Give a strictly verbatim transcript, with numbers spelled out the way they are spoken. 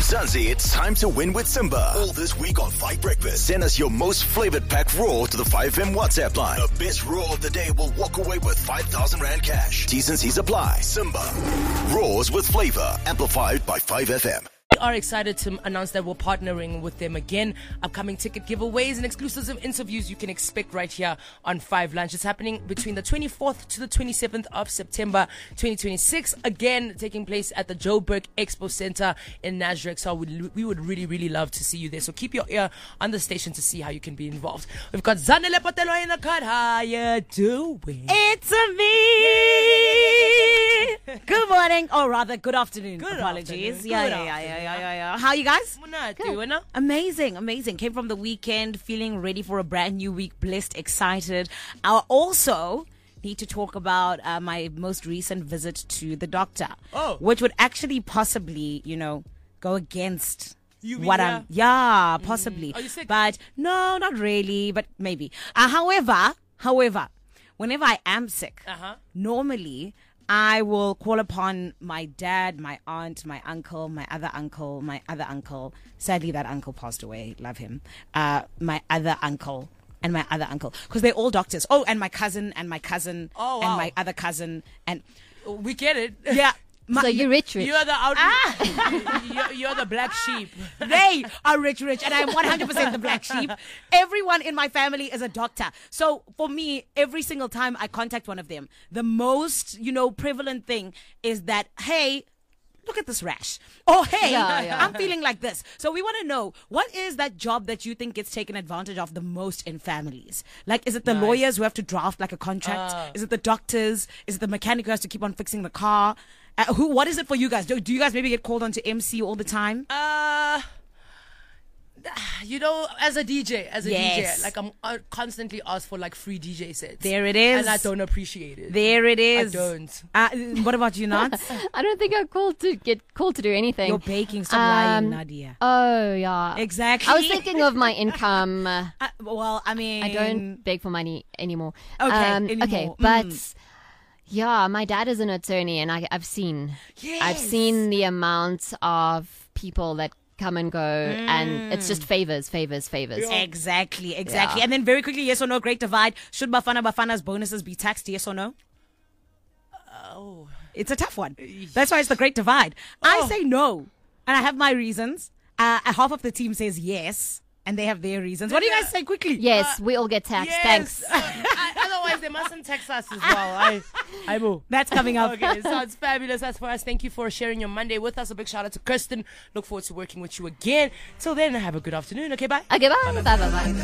Mzansi, it's time to win with Simba. All this week on Five Breakfast. Send us your most flavored pack raw to the five M WhatsApp line. The best raw of the day will walk away with five thousand Rand cash. T's and C's apply. Simba. Raws with flavor. Amplified by five F M. We are excited to announce that we're partnering with them again. Upcoming ticket giveaways and exclusive interviews you can expect right here on Five Lunch. It's happening between the twenty-fourth to the twenty-seventh of September twenty twenty-six. Again, taking place at the Joburg Expo Center in Nasrec. So we, we would really, really love to see you there. So keep your ear on the station to see how you can be involved. We've got Zanele Potelo in the cut. How you doing? It's me. Good morning, or rather, good afternoon. Good Apologies. afternoon. Yeah, Good yeah, yeah, afternoon. yeah, yeah, yeah, yeah. How are you guys? We're not doing it. Amazing, amazing. Came from the weekend, feeling ready for a brand new week, blessed, excited. I also need to talk about uh, my most recent visit to the doctor, Oh. which would actually possibly, you know, go against You mean what yeah? I'm. Yeah, possibly. Are you sick? But no, not really. But maybe. Uh, however, however, whenever I am sick, Uh-huh. normally I will call upon my dad, my aunt, my uncle, my other uncle, my other uncle. Sadly, that uncle passed away. Love him. Uh, my other uncle and my other uncle, because they're all doctors. Oh, and my cousin and my cousin Oh, wow. and my other cousin and We get it. yeah. My, So you're rich, rich. You're the out. Ah! you're, you're the black sheep. They are rich, rich, and I'm one hundred percent the black sheep. Everyone in my family is a doctor. So for me, every single time I contact one of them, the most, you know, prevalent thing is that, hey, look at this rash. Oh, hey, Yeah, yeah. I'm feeling like this. So we want to know, what is that job that you think gets taken advantage of the most in families? Like, is it the Nice. lawyers who have to draft like a contract? Ah. Is it the doctors? Is it the mechanic who has to keep on fixing the car? Uh, who? What is it for you guys? Do, do you guys maybe get called on to M C all the time? Uh, you know, as a D J, as a Yes. D J, like I'm uh, constantly asked for like free D J sets. There it is. And I don't appreciate it. There it is. I don't. Uh, what about you, Nats? I don't think I'm called to get called to do anything. You're baking. Stop lying, Um, Nadia. Oh yeah, Exactly. I was thinking of my income. Uh, Uh, well, I mean, I don't beg for money anymore. Okay, Um, anymore. okay, but Mm. yeah, my dad is an attorney, and I, I've seen, I've Yes. seen the amount of people that come and go, and it's just favors, favors, favors. Exactly, exactly. Yeah. And then very quickly, yes or no, great divide. Should Bafana Bafana's bonuses be taxed, yes or no? Oh. It's a tough one. That's why it's the great divide. I Oh. say no, and I have my reasons. Uh, half of the team says yes, and they have their reasons. What do you guys say quickly? Yes, we all get taxed. Yes. Thanks. Uh, I, otherwise, they mustn't text us as well. I, I will. That's coming up. Okay, sounds fabulous. That's for us. Thank you for sharing your Monday with us. A big shout out to Kirsten. Look forward to working with you again. Till then, have a good afternoon. Okay, bye. Okay, bye, bye, bye, bye.